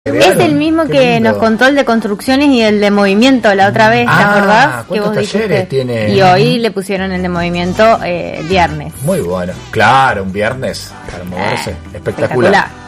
Es el mismo que nos contó el de construcciones y el de movimiento la otra vez, ¿te acordás? Que vos dijiste. Tiene? Y hoy le pusieron el de movimiento viernes. Muy bueno. Claro, un viernes para moverse. Espectacular.